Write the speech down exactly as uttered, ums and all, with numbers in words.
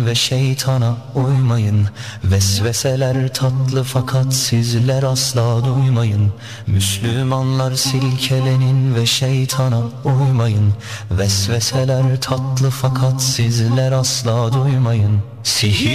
ve şeytana uymayın. Vesveseler tatlı fakat sizler asla duymayın. Müslümanlar silkelenin ve şeytana uymayın. Vesveseler tatlı fakat sizler asla duymayın. Sihir